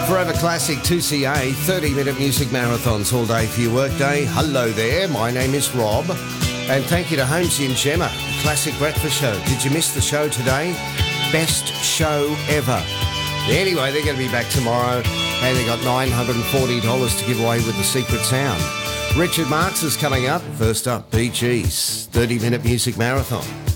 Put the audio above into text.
Forever Classic 2CA, 30-minute music marathons all day for your workday. Hello there, my name is Rob. And thank you to Holmesy and Gemma, the Classic Breakfast Show. Did you miss the show today? Best show ever. Anyway, they're going to be back tomorrow, and they got $940 to give away with the secret sound. Richard Marx is coming up. First up, Bee Gees, 30-minute music marathon.